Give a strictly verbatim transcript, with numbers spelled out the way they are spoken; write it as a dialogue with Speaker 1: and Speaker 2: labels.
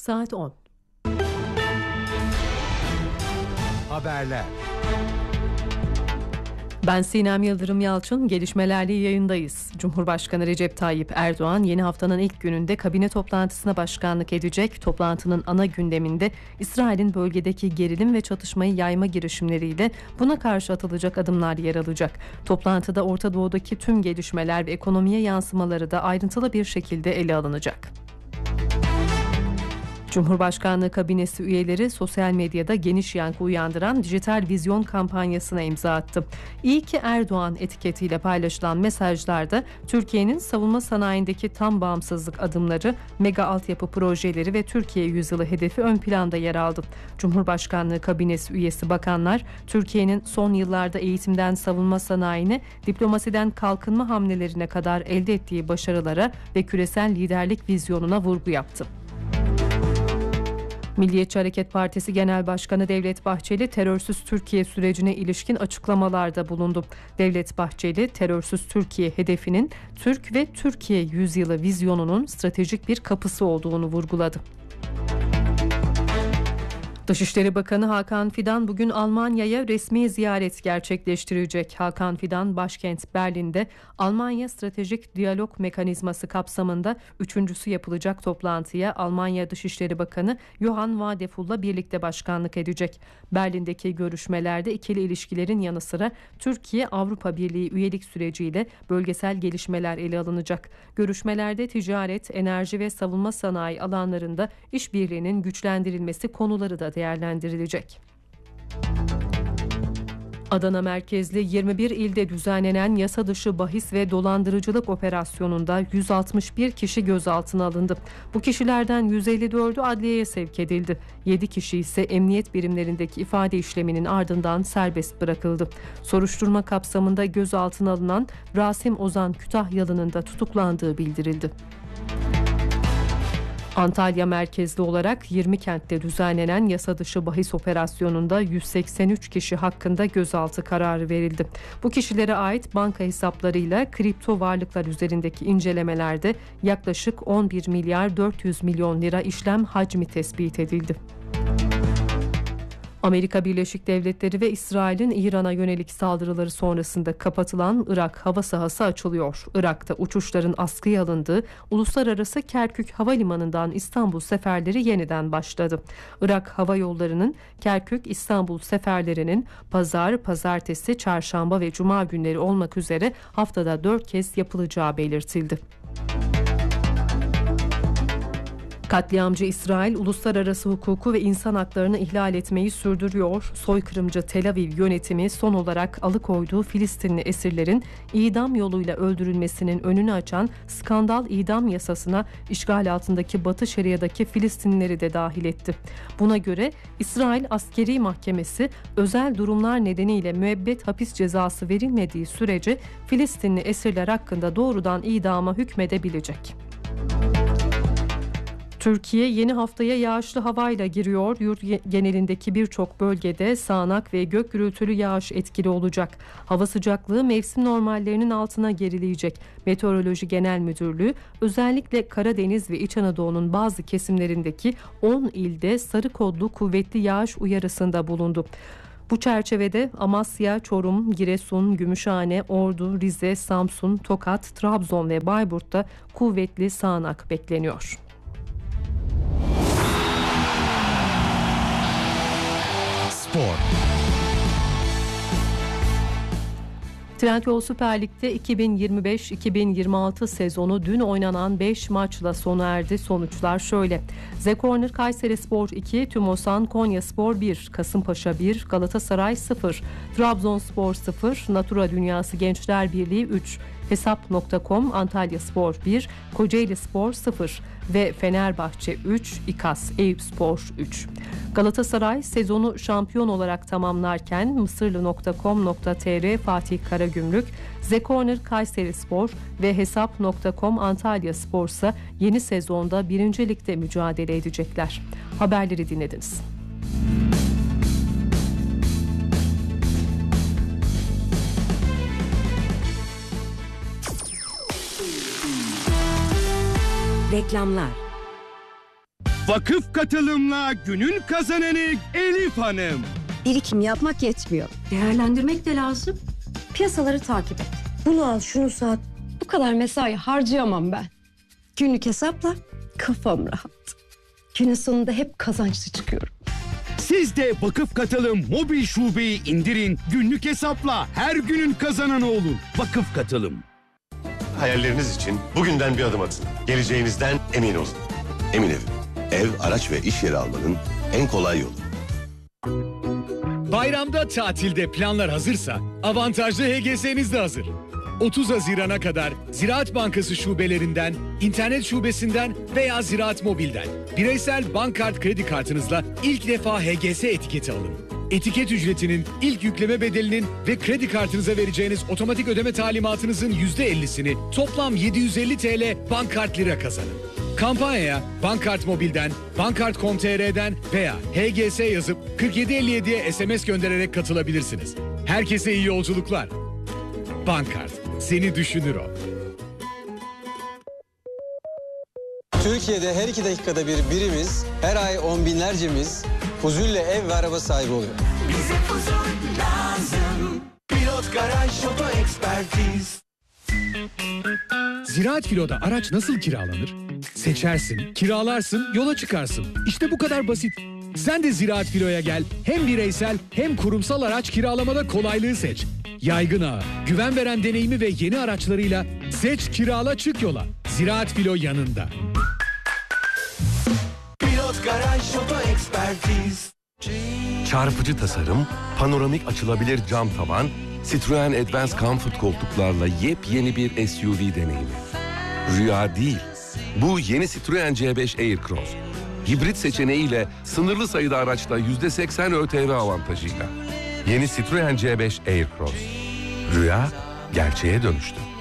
Speaker 1: Saat on.
Speaker 2: Haberler.
Speaker 1: Ben Sinem Yıldırım Yalçın, gelişmelerle yayındayız. Cumhurbaşkanı Recep Tayyip Erdoğan yeni haftanın ilk gününde kabine toplantısına başkanlık edecek. Toplantının ana gündeminde İsrail'in bölgedeki gerilim ve çatışmayı yayma girişimleriyle buna karşı atılacak adımlar yer alacak. Toplantıda Orta Doğu'daki tüm gelişmeler ve ekonomiye yansımaları da ayrıntılı bir şekilde ele alınacak. Cumhurbaşkanlığı kabinesi üyeleri sosyal medyada geniş yankı uyandıran dijital vizyon kampanyasına imza attı. İyi ki Erdoğan etiketiyle paylaşılan mesajlarda Türkiye'nin savunma sanayindeki tam bağımsızlık adımları, mega altyapı projeleri ve Türkiye yüzyılı hedefi ön planda yer aldı. Cumhurbaşkanlığı kabinesi üyesi bakanlar, Türkiye'nin son yıllarda eğitimden savunma sanayine, diplomasiden kalkınma hamlelerine kadar elde ettiği başarılara ve küresel liderlik vizyonuna vurgu yaptı. Milliyetçi Hareket Partisi Genel Başkanı Devlet Bahçeli terörsüz Türkiye sürecine ilişkin açıklamalarda bulundu. Devlet Bahçeli, terörsüz Türkiye hedefinin Türk ve Türkiye yüzyılı vizyonunun stratejik bir kapısı olduğunu vurguladı. Dışişleri Bakanı Hakan Fidan bugün Almanya'ya resmi ziyaret gerçekleştirecek. Hakan Fidan başkent Berlin'de Almanya Stratejik Diyalog Mekanizması kapsamında üçüncüsü yapılacak toplantıya Almanya Dışişleri Bakanı Johann Wadefull'la birlikte başkanlık edecek. Berlin'deki görüşmelerde ikili ilişkilerin yanı sıra Türkiye-Avrupa Birliği üyelik süreciyle bölgesel gelişmeler ele alınacak. Görüşmelerde ticaret, enerji ve savunma sanayi alanlarında işbirliğinin güçlendirilmesi konuları da değerlendirilecek. Adana merkezli yirmi bir ilde düzenlenen yasa dışı bahis ve dolandırıcılık operasyonunda yüz altmış bir kişi gözaltına alındı. Bu kişilerden yüz elli dördü adliyeye sevk edildi. yedi kişi ise emniyet birimlerindeki ifade işleminin ardından serbest bırakıldı. Soruşturma kapsamında gözaltına alınan Rasim Ozan Kütahyalı'nın da tutuklandığı bildirildi. Antalya merkezli olarak yirmi kentte düzenlenen yasa dışı bahis operasyonunda yüz seksen üç kişi hakkında gözaltı kararı verildi. Bu kişilere ait banka hesaplarıyla kripto varlıklar üzerindeki incelemelerde yaklaşık on bir milyar dört yüz milyon lira işlem hacmi tespit edildi. Amerika Birleşik Devletleri ve İsrail'in İran'a yönelik saldırıları sonrasında kapatılan Irak hava sahası açılıyor. Irak'ta uçuşların askıya alındığı uluslararası Kerkük Havalimanı'ndan İstanbul seferleri yeniden başladı. Irak Hava Yolları'nın Kerkük-İstanbul seferlerinin pazar, pazartesi, çarşamba ve cuma günleri olmak üzere haftada dört kez yapılacağı belirtildi. Katliamcı İsrail, uluslararası hukuku ve insan haklarını ihlal etmeyi sürdürüyor. Soykırımcı Tel Aviv yönetimi son olarak alıkoyduğu Filistinli esirlerin idam yoluyla öldürülmesinin önünü açan skandal idam yasasına işgal altındaki Batı Şeria'daki Filistinlileri de dahil etti. Buna göre İsrail Askeri Mahkemesi özel durumlar nedeniyle müebbet hapis cezası verilmediği sürece Filistinli esirler hakkında doğrudan idama hükmedebilecek. Türkiye yeni haftaya yağışlı havayla giriyor. Yurt genelindeki birçok bölgede sağanak ve gök gürültülü yağış etkili olacak. Hava sıcaklığı mevsim normallerinin altına gerileyecek. Meteoroloji Genel Müdürlüğü özellikle Karadeniz ve İç Anadolu'nun bazı kesimlerindeki on ilde sarı kodlu kuvvetli yağış uyarısında bulundu. Bu çerçevede Amasya, Çorum, Giresun, Gümüşhane, Ordu, Rize, Samsun, Tokat, Trabzon ve Bayburt'ta kuvvetli sağanak bekleniyor.
Speaker 2: Spor.
Speaker 1: Trendyol Süper Lig'de iki bin yirmi beş iki bin yirmi altı sezonu dün oynanan beş maçla sona erdi. Sonuçlar şöyle: The Corner Kayserispor iki, Tümosan Konyaspor bir, Kasımpaşa bir, Galatasaray sıfır, Trabzonspor sıfır, Natura Dünyası Gençler Birliği üç, Hesap nokta com Antalyaspor bir, Kocaelispor sıfır ve Fenerbahçe üç, İKAS Eyüpspor üç. Galatasaray sezonu şampiyon olarak tamamlarken Mısırlı nokta com nokta tr Fatih Karagümrük, The Corner Kayserispor ve Hesap nokta com Antalyaspor ise yeni sezonda birinci Lig'de mücadele edecekler. Haberleri dinlediniz.
Speaker 3: Reklamlar. Vakıf katılımla günün kazananı Elif Hanım.
Speaker 4: Birikim yapmak yetmiyor.
Speaker 5: Değerlendirmek de lazım. Piyasaları takip et.
Speaker 4: Bunu al, şunu sat.
Speaker 5: Bu kadar mesai harcayamam ben.
Speaker 4: Günlük hesapla kafam rahat. Günün sonunda hep kazançlı çıkıyorum.
Speaker 3: Siz de Vakıf Katılım mobil şubeyi indirin, günlük hesapla her günün kazananı olun. Vakıf Katılım.
Speaker 6: Hayalleriniz için bugünden bir adım atın. Geleceğinizden emin olun. Emin Ev. Ev, araç ve iş yeri almanın en kolay yolu.
Speaker 7: Bayramda tatilde planlar hazırsa avantajlı H G S'niz de hazır. otuz Haziran'a kadar Ziraat Bankası şubelerinden, internet şubesinden veya Ziraat Mobil'den bireysel bank kart kredi kartınızla ilk defa H G S etiketi alın. Etiket ücretinin, ilk yükleme bedelinin ve kredi kartınıza vereceğiniz otomatik ödeme talimatınızın yüzde ellisini toplam yedi yüz elli TL bank kart lira kazanın. Kampanyaya Bankart Mobil'den, bankart nokta com nokta t r'den veya H G S yazıp kırk yedi elli yediye S M S göndererek katılabilirsiniz. Herkese iyi yolculuklar. Bankart, seni düşünür o.
Speaker 8: Türkiye'de her iki dakikada bir birimiz, her ay on binlercemiz Fuzul'le ev ve araba sahibi oluyor.
Speaker 9: Bize Fuzul lazım. Pilot Garaj Oto Ekspertiz.
Speaker 7: Ziraat Filo'da araç nasıl kiralanır? Seçersin, kiralarsın, yola çıkarsın. İşte bu kadar basit. Sen de Ziraat Filo'ya gel. Hem bireysel hem kurumsal araç kiralamada kolaylığı seç. Yaygın ağı, güven veren deneyimi ve yeni araçlarıyla seç, kirala, çık yola. Ziraat Filo yanında.
Speaker 9: Pilot Garaj Oto Ekspertiz.
Speaker 6: Çarpıcı tasarım, panoramik açılabilir cam tavan, Citroen Advance Comfort koltuklarla yepyeni bir S U V deneyimi. Rüya değil, bu yeni Citroen C beş Aircross. Hibrit seçeneğiyle sınırlı sayıda araçla yüzde seksen ÖTV avantajıyla. Yeni Citroen C beş Aircross. Rüya gerçeğe dönüştü.